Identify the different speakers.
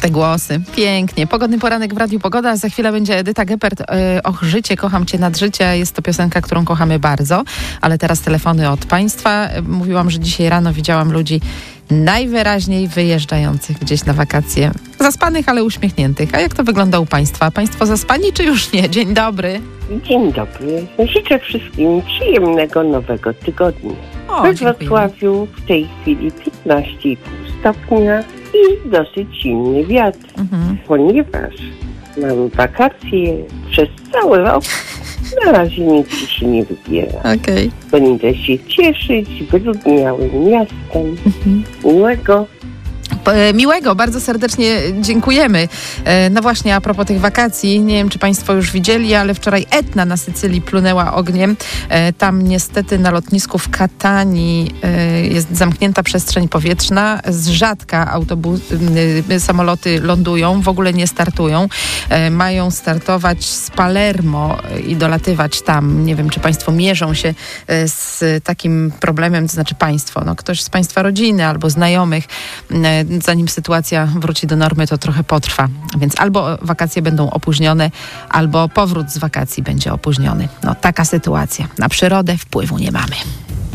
Speaker 1: te głosy. Pięknie. Pogodny poranek w Radiu Pogoda. Za chwilę będzie Edyta Geppert. Och, życie, kocham cię nad życie. Jest to piosenka, którą kochamy bardzo. Ale teraz telefony od państwa. Mówiłam, że dzisiaj rano widziałam ludzi najwyraźniej wyjeżdżających gdzieś na wakacje. Zaspanych, ale uśmiechniętych. A jak to wygląda u państwa? Państwo zaspani czy już nie? Dzień dobry.
Speaker 2: Dzień dobry. Życzę wszystkim przyjemnego nowego tygodnia.
Speaker 1: O,
Speaker 2: w Wrocławiu w tej chwili 15,5 stopnia i dosyć silny wiatr, ponieważ mam wakacje przez cały rok. Na razie nic się nie wybiera.
Speaker 1: Okej.
Speaker 2: Będę się cieszyć wyludniałym miastem.
Speaker 1: Miłego, bardzo serdecznie dziękujemy. No właśnie, a propos tych wakacji, nie wiem, czy państwo już widzieli, ale wczoraj Etna na Sycylii plunęła ogniem. Tam niestety na lotnisku w Katanii jest zamknięta przestrzeń powietrzna. Z rzadka samoloty lądują, w ogóle nie startują. Mają startować z Palermo i dolatywać tam. Nie wiem, czy państwo mierzą się z takim problemem, to znaczy państwo, no ktoś z państwa rodziny albo znajomych. Zanim sytuacja wróci do normy, to trochę potrwa. Więc albo wakacje będą opóźnione, albo powrót z wakacji będzie opóźniony. No taka sytuacja. Na przyrodę wpływu nie mamy.